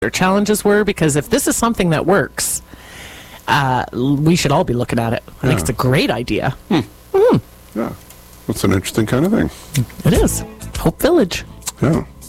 their challenges were, because if this is something that works, we should all be looking at it. I think it's a great idea. Yeah, that's an interesting kind of thing. It is. Hope Village. Yeah.